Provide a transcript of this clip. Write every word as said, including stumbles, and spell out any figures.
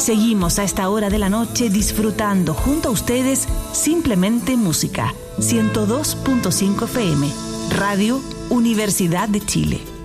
Seguimos a esta hora de la noche disfrutando junto a ustedes simplemente música. ciento dos punto cinco F M, Radio Universidad de Chile.